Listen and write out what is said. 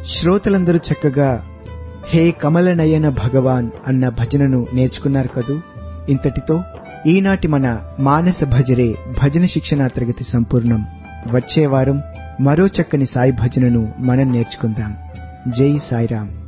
శ్రోతలందరూ చక్కగా హే కమలనయన భగవాన్ అన్న భజనను నేర్చుకున్నారు కదూ. ఇంతటితో ఈనాటి మన మానస భజరే భజన శిక్షణా తరగతి సంపూర్ణం. వచ్చే వారం మరో చక్కని సాయి భజనను మనం నేర్చుకుందాం. జై సాయిరాం.